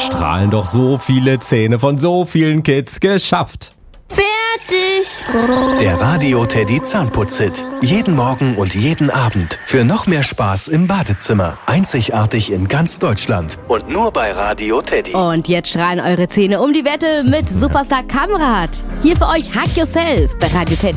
strahlen doch so viele Zähne von so vielen Kids. Geschafft. Fertig. Der Radio Teddy Zahnputzhit. Jeden Morgen und jeden Abend. Für noch mehr Spaß im Badezimmer. Einzigartig in ganz Deutschland. Und nur bei Radio Teddy. Und jetzt strahlen eure Zähne um die Wette mit Superstar Kamrat. Hier für euch Hack Yourself bei Radio Teddy.